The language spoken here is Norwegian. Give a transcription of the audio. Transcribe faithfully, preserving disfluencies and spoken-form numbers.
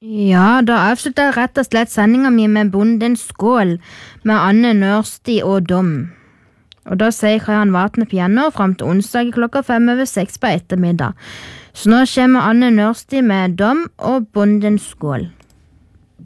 Ja, da avslutter jeg rett og slett sendingen min med Bondens skål med Anne Nørsti og Dom. Og da sier Kristian Vatne piano frem til onsdag klokka fem over seks på ettermiddag. Så nå kommer Anne Nørsti med Dom og Bondens skål.